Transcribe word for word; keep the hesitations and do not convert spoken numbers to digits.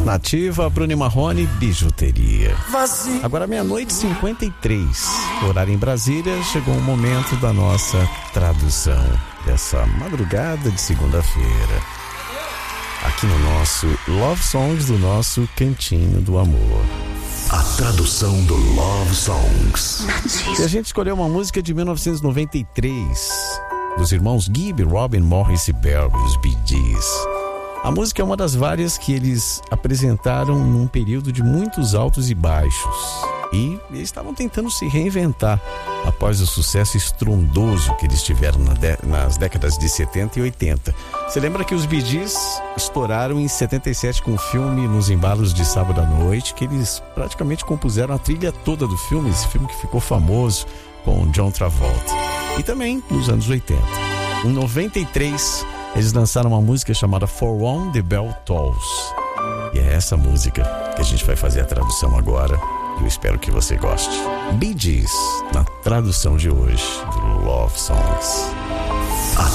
Nativa, Bruno e Marrone, Bijuteria. Agora meia-noite e cinquenta e três, horário em Brasília, chegou o momento da nossa tradução dessa madrugada de segunda-feira. Aqui no nosso Love Songs do nosso Cantinho do Amor. A tradução do Love Songs. E a gente escolheu uma música de mil novecentos e noventa e três, dos irmãos Gibb, Robin, Morris e Barry, os Bee Gees. A música é uma das várias que eles apresentaram num período de muitos altos e baixos. E eles estavam tentando se reinventar após o sucesso estrondoso que eles tiveram na de, nas décadas de setenta e oitenta. Você lembra que os Bee Gees estouraram em setenta e sete com o filme Nos Embalos de Sábado à Noite, que eles praticamente compuseram a trilha toda do filme, esse filme que ficou famoso com John Travolta. E também nos anos oitenta. Em noventa e três, eles lançaram uma música chamada For One the Bell Tolls. E é essa música que a gente vai fazer a tradução agora. Eu espero que você goste. Bee Gees, na tradução de hoje do Love Songs. A